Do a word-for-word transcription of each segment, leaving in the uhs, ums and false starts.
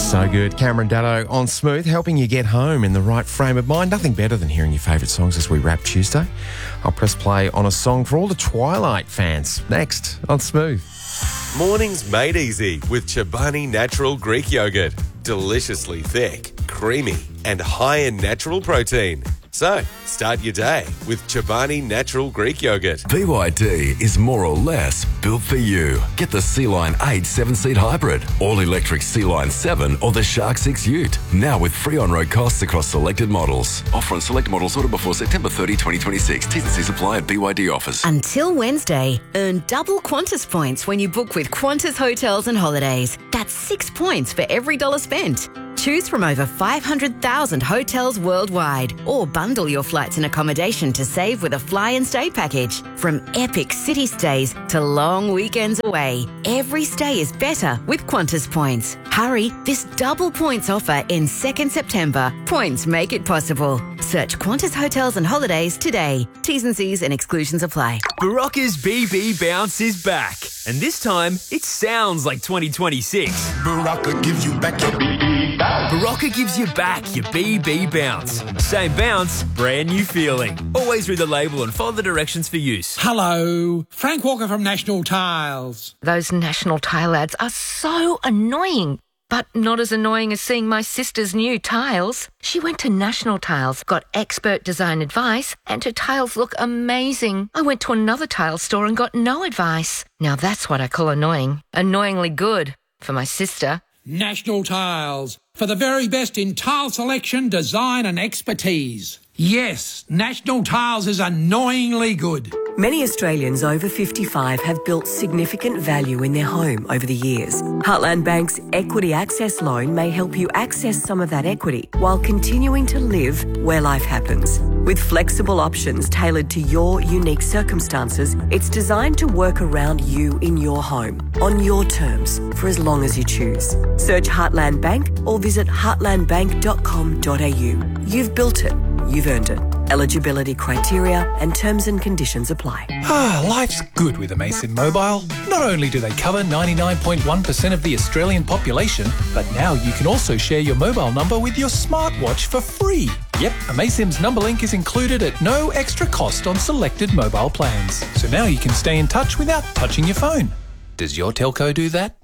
So good. Cameron Daddo on Smooth, helping you get home in the right frame of mind. Nothing better than hearing your favourite songs as we wrap Tuesday. I'll press play on a song for all the Twilight fans. Next on Smooth. Mornings made easy with Chobani Natural Greek Yogurt. Deliciously thick, creamy and high in natural protein. So, start your day with Chobani Natural Greek Yogurt. B Y D is more or less built for you. Get the Sea-Line eight seven-seat hybrid, all-electric Sea-Line seven or the Shark six Ute. Now with free on-road costs across selected models. Offer on select models ordered before September thirtieth, twenty twenty-six. T's and C's apply at B Y D offers. Until Wednesday, earn double Qantas points when you book with Qantas Hotels and Holidays. That's six points for every dollar spent. Choose from over five hundred thousand hotels worldwide, or bundle your flights and accommodation to save with a fly and stay package. From epic city stays to long weekends away, every stay is better with Qantas points. Hurry, this double points offer ends second September. Points make it possible. Search Qantas Hotels and Holidays today. T's and C's and exclusions apply. Barocca's B B Bounce is back. And this time, it sounds like twenty twenty-six. Barocca gives you back your B B bounce. Barocca gives you back your B B Bounce. Same bounce, brand new feeling. Always read the label and follow the directions for use. Hello, Frank Walker from National Tiles. Those National Tile ads are so annoying. But not as annoying as seeing my sister's new tiles. She went to National Tiles, got expert design advice, and her tiles look amazing. I went to another tile store and got no advice. Now that's what I call annoying. Annoyingly good for my sister. National Tiles, for the very best in tile selection, design and expertise. Yes, National Tiles is annoyingly good. Many Australians over fifty-five have built significant value in their home over the years. Heartland Bank's Equity Access Loan may help you access some of that equity while continuing to live where life happens. With flexible options tailored to your unique circumstances, it's designed to work around you in your home, on your terms, for as long as you choose. Search Heartland Bank or visit heartland bank dot com dot a u. You've built it. You've earned it. Eligibility criteria and terms and conditions apply. Ah, life's good with Amaysim Mobile. Not only do they cover ninety-nine point one percent of the Australian population, but now you can also share your mobile number with your smartwatch for free. Yep, Amaysim's number link is included at no extra cost on selected mobile plans. So now you can stay in touch without touching your phone. Does your telco do that?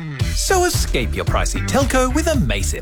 So escape your pricey telco with Amaysim.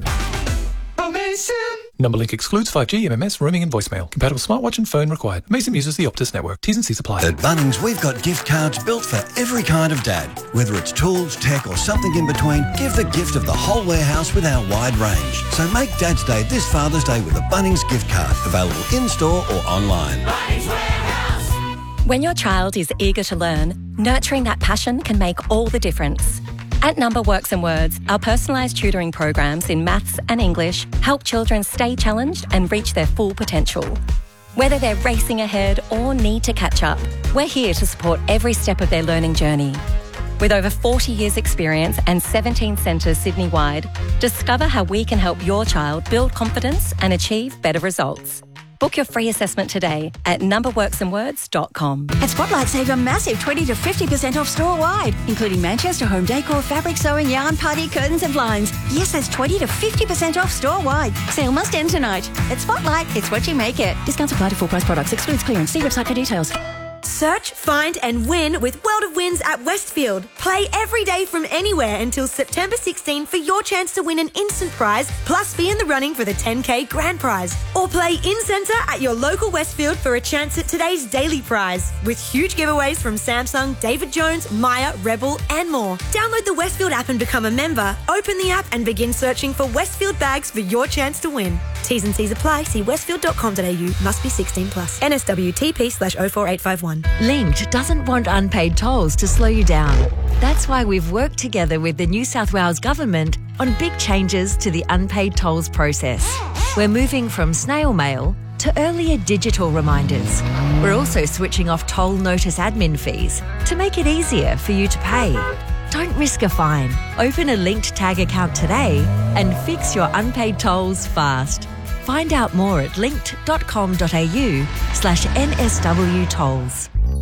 Amaysim! Number link excludes five G, M M S, roaming and voicemail. Compatible smartwatch and phone required. Amaysim uses the Optus network. T's and C's apply. At Bunnings, we've got gift cards built for every kind of dad. Whether it's tools, tech or something in between, give the gift of the whole warehouse with our wide range. So make Dad's Day this Father's Day with a Bunnings gift card. Available in-store or online. Bunnings Warehouse. When your child is eager to learn, nurturing that passion can make all the difference. At Number Works and Words, our personalised tutoring programs in maths and English help children stay challenged and reach their full potential. Whether they're racing ahead or need to catch up, we're here to support every step of their learning journey. With over forty years experience and seventeen centres Sydney-wide, discover how we can help your child build confidence and achieve better results. Book your free assessment today at number works and words dot com. At Spotlight, save a massive twenty to fifty percent off store-wide, including Manchester home decor, fabric sewing, yarn, party, curtains and blinds. Yes, that's twenty to fifty percent off store-wide. Sale must end tonight. At Spotlight, it's what you make it. Discounts apply to full-price products. Excludes clearance. See website for details. Search, find and win with World of Wins at Westfield. Play every day from anywhere until September sixteenth for your chance to win an instant prize, plus be in the running for the ten K grand prize. Or play in-centre at your local Westfield for a chance at today's daily prize, with huge giveaways from Samsung, David Jones, Maya, Rebel and more. Download the Westfield app and become a member. Open the app and begin searching for Westfield bags for your chance to win. T's and C's apply. See westfield dot com dot a u. Must be sixteen plus. N S W T P slash oh four eight five one. Linked doesn't want unpaid tolls to slow you down. That's why we've worked together with the New South Wales Government on big changes to the unpaid tolls process. We're moving from snail mail to earlier digital reminders. We're also switching off toll notice admin fees to make it easier for you to pay. Don't risk a fine. Open a Linked Tag account today and fix your unpaid tolls fast. Find out more at linked dot com dot a u slash N S W tolls.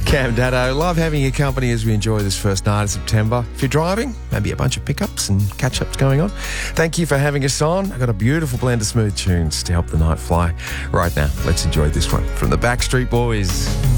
Cam Daddo, love having your company as we enjoy this first night of September. If you're driving, maybe a bunch of pickups and catch-ups going on. Thank you for having us on. I've got a beautiful blend of smooth tunes to help the night fly. Right now, let's enjoy this one from the Backstreet Boys.